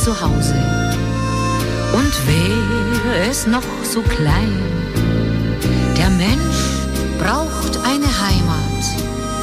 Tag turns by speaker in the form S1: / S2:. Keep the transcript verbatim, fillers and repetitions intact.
S1: zu Hause. Und wäre es noch so klein, der Mensch